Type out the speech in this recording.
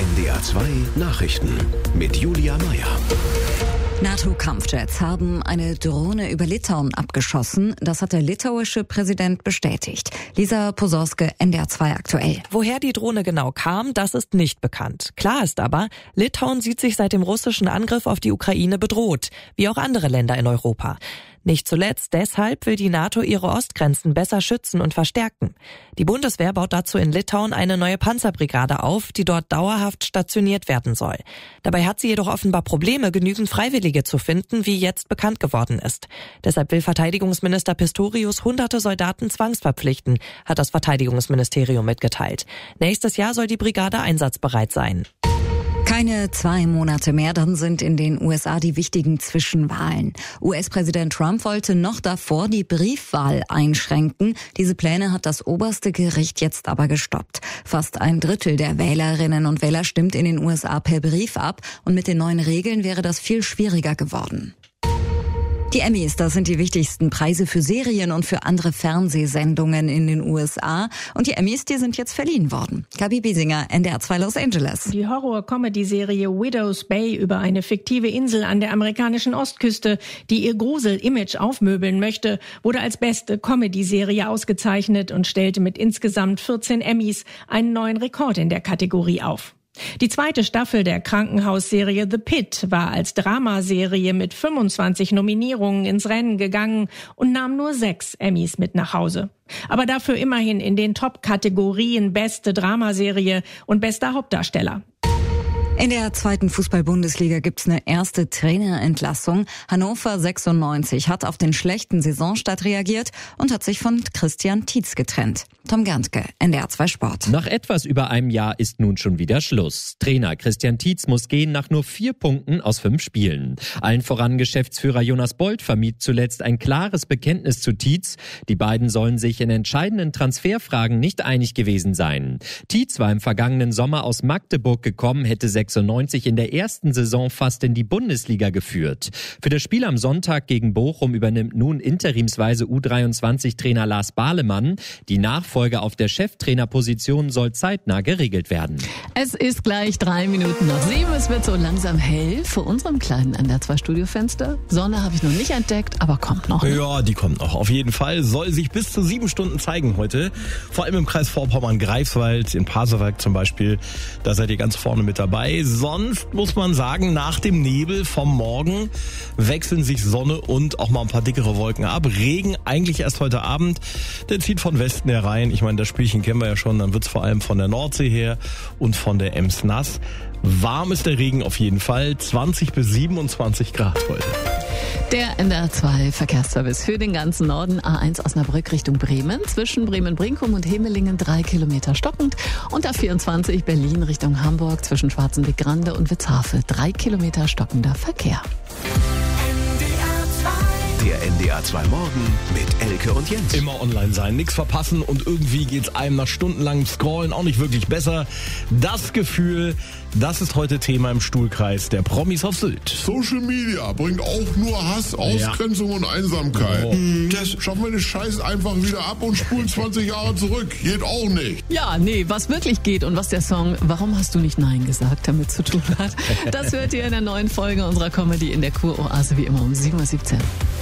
NDR 2 Nachrichten mit Julia Meyer. NATO-Kampfjets haben eine Drohne über Litauen abgeschossen. Das hat der litauische Präsident bestätigt. Lisa Posorske, NDR 2 aktuell. Woher die Drohne genau kam, das ist nicht bekannt. Klar ist aber, Litauen sieht sich seit dem russischen Angriff auf die Ukraine bedroht, wie auch andere Länder in Europa. Nicht zuletzt deshalb will die NATO ihre Ostgrenzen besser schützen und verstärken. Die Bundeswehr baut dazu in Litauen eine neue Panzerbrigade auf, die dort dauerhaft stationiert werden soll. Dabei hat sie jedoch offenbar Probleme, genügend Freiwillige zu finden, wie jetzt bekannt geworden ist. Deshalb will Verteidigungsminister Pistorius hunderte Soldaten zwangsverpflichten, hat das Verteidigungsministerium mitgeteilt. Nächstes Jahr soll die Brigade einsatzbereit sein. Keine 2 Monate mehr, dann sind in den USA die wichtigen Zwischenwahlen. US-Präsident Trump wollte noch davor die Briefwahl einschränken. Diese Pläne hat das oberste Gericht jetzt aber gestoppt. Fast 1/3 der Wählerinnen und Wähler stimmt in den USA per Brief ab. Und mit den neuen Regeln wäre das viel schwieriger geworden. Die Emmys, das sind die wichtigsten Preise für Serien und für andere Fernsehsendungen in den USA. Und die Emmys, die sind jetzt verliehen worden. Gabi Biesinger, NDR 2 Los Angeles. Die Horror-Comedy-Serie Widow's Bay über eine fiktive Insel an der amerikanischen Ostküste, die ihr Grusel-Image aufmöbeln möchte, wurde als beste Comedy-Serie ausgezeichnet und stellte mit insgesamt 14 Emmys einen neuen Rekord in der Kategorie auf. Die zweite Staffel der Krankenhausserie The Pit war als Dramaserie mit 25 Nominierungen ins Rennen gegangen und nahm nur 6 Emmys mit nach Hause. Aber dafür immerhin in den Top-Kategorien beste Dramaserie und bester Hauptdarsteller. In der 2. Fußball-Bundesliga gibt's eine erste Trainerentlassung. Hannover 96 hat auf den schlechten Saisonstart reagiert und hat sich von Christian Tietz getrennt. Tom Gerntke, NDR 2 Sport. Nach etwas über einem Jahr ist nun schon wieder Schluss. Trainer Christian Tietz muss gehen nach nur 4 Punkten aus 5 Spielen. Allen voran Geschäftsführer Jonas Bold vermied zuletzt ein klares Bekenntnis zu Tietz. Die beiden sollen sich in entscheidenden Transferfragen nicht einig gewesen sein. Tietz war im vergangenen Sommer aus Magdeburg gekommen, hätte 96 in der ersten Saison fast in die Bundesliga geführt. Für das Spiel am Sonntag gegen Bochum übernimmt nun interimsweise U23-Trainer Lars Bahlemann. Die Nachfolge auf der Cheftrainerposition soll zeitnah geregelt werden. Es ist gleich 3 Minuten nach 7. Es wird so langsam hell vor unserem kleinen NDR 2 Studiofenster. Sonne habe ich noch nicht entdeckt, aber kommt noch. Ja, die kommt noch. Auf jeden Fall soll sich bis zu 7 Stunden zeigen heute. Vor allem im Kreis Vorpommern-Greifswald, in Pasewalk zum Beispiel. Da seid ihr ganz vorne mit dabei. Sonst muss man sagen, nach dem Nebel vom Morgen wechseln sich Sonne und auch mal ein paar dickere Wolken ab. Regen eigentlich erst heute Abend. Der zieht von Westen herein. Ich meine, das Spielchen kennen wir ja schon. Dann wird's vor allem von der Nordsee her und von der Ems nass. Warm ist der Regen auf jeden Fall. 20 bis 27 Grad heute. Der NDR 2 Verkehrsservice für den ganzen Norden. A1 Osnabrück Richtung Bremen. Zwischen Bremen-Brinkum und Hemelingen 3 Kilometer stockend. Und A24 Berlin Richtung Hamburg zwischen Schwarzenbeck-Grande und Witzhafe 3 Kilometer stockender Verkehr. Der NDR 2 Morgen mit Elke und Jens. Immer online sein, nichts verpassen und irgendwie geht's einem nach stundenlangem Scrollen auch nicht wirklich besser. Das Gefühl, das ist heute Thema im Stuhlkreis der Promis auf Sylt. Social Media bringt auch nur Hass, Ausgrenzung und Einsamkeit. Das schaffen wir den Scheiß einfach wieder ab und spulen 20 Jahre zurück. Geht auch nicht. Ja, nee, was wirklich geht und was der Song Warum hast du nicht Nein gesagt damit zu tun hat, das hört ihr in der neuen Folge unserer Comedy in der Kuroase wie immer um 7:17 Uhr.